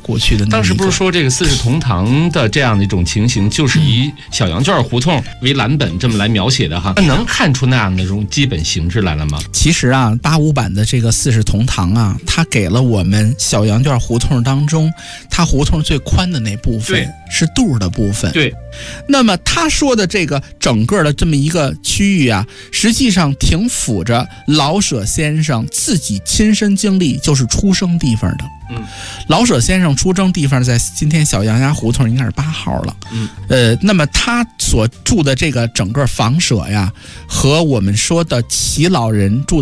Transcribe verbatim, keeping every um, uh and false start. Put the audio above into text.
过去的那。 当时不是说这个四世同堂的这样的一种情形，就是以小羊圈胡同为蓝本这么来描写的哈，那能看出那样的这种基本形制来了吗？ 其实啊，八五版的这个四世同堂啊，它给了我们小羊圈胡同当中，它胡同最宽的那部分是肚的部分。 对。 那么他说的这个整个的这么一个区域啊，实际上挺符着老舍先生自己亲身经历，就是出生地方的。 嗯， 老舍先生出生地方在今天小杨家胡同应该是八号了。 嗯， 呃，那么他所住的这个整个房舍呀，和我们说的齐老人住